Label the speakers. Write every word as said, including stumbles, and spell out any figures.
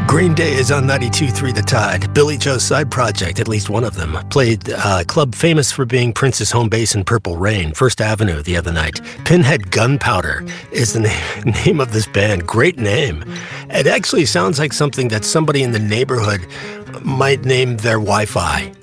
Speaker 1: Green Day is on ninety-two point three The Tide. Billy Joe's side project, at least one of them, played a club famous for being Prince's home base in Purple Rain, First Avenue, the other night. Pinhead Gunpowder is the name, name of this band. Great name. It actually sounds like something that somebody in the neighborhood might name their Wi-Fi.